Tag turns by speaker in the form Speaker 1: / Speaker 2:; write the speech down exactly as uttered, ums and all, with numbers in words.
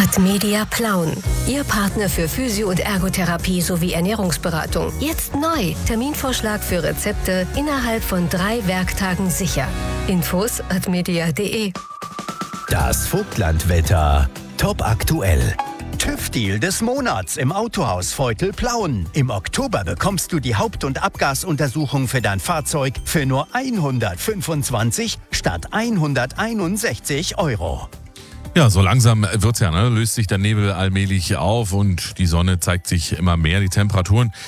Speaker 1: Admedia Plauen. Ihr Partner für Physio- und Ergotherapie sowie Ernährungsberatung. Jetzt neu. Terminvorschlag für Rezepte innerhalb von drei Werktagen sicher. Infos admedia punkt de.
Speaker 2: Das Vogtlandwetter. Top aktuell. TÜV-Deal des Monats im Autohaus Veutel-Plauen. Im Oktober bekommst du die Haupt- und Abgasuntersuchung für dein Fahrzeug für nur hundertfünfundzwanzig statt hunderteinundsechzig Euro.
Speaker 3: Ja, so langsam wird's ja, ne? Löst sich der Nebel allmählich auf und die Sonne zeigt sich immer mehr. Die Temperaturen